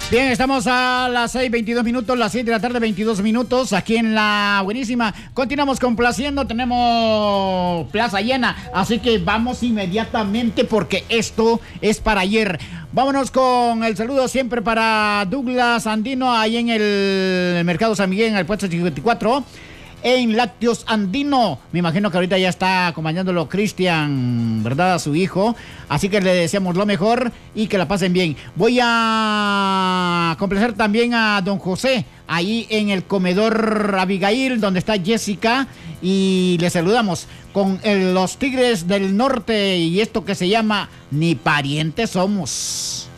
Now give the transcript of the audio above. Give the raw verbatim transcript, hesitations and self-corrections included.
Bien, estamos a las seis veintidós minutos, las siete de la tarde, veintidós minutos, aquí en la buenísima. Continuamos complaciendo, tenemos plaza llena, así que vamos inmediatamente porque esto es para ayer. Vámonos con el saludo siempre para Douglas Andino, ahí en el Mercado San Miguel, en el puesto cincuenta y cuatro. En Lácteos Andino, me imagino que ahorita ya está acompañándolo Cristian, ¿verdad? A su hijo, así que le deseamos lo mejor y que la pasen bien. Voy a complacer también a don José, ahí en el comedor Abigail, donde está Jessica, y le saludamos con el, los Tigres del Norte y esto que se llama Ni Parientes Somos.